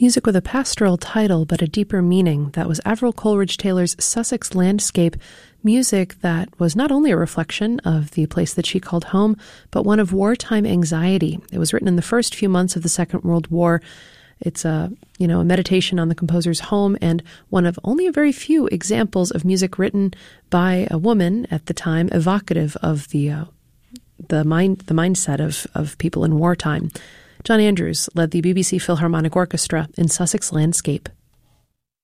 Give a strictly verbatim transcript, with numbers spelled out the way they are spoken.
Music with a pastoral title but a deeper meaning. That was Avril Coleridge Taylor's Sussex Landscape, music that was not only a reflection of the place that she called home, but one of wartime anxiety. It was written in the first few months of the Second World War. It's a, you know, a meditation on the composer's home and one of only a very few examples of music written by a woman at the time, evocative of the uh, the mind the mindset of of people in wartime. John Andrews led the B B C Philharmonic Orchestra in Sussex Landscape.